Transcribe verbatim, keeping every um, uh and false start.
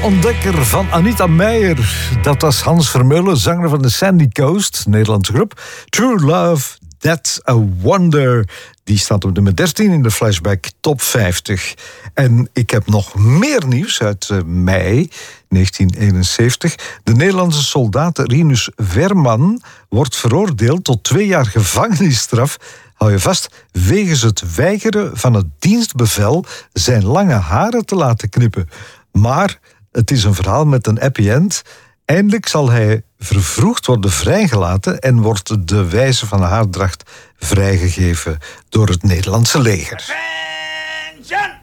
ontdekker van Anita Meijer. Dat was Hans Vermeulen, zanger van de Sandy Coast, Nederlandse groep. True Love, That's a Wonder. Die staat op nummer dertien in de Flashback Top vijftig. En ik heb nog meer nieuws uit uh, mei negentien eenenzeventig. De Nederlandse soldaat Rinus Verman wordt veroordeeld tot twee jaar gevangenisstraf. Hou je vast, wegens het weigeren van het dienstbevel zijn lange haren te laten knippen. Maar het is een verhaal met een happy end. Eindelijk zal hij vervroegd worden vrijgelaten en wordt de wijze van haardracht vrijgegeven door het Nederlandse leger. Attention!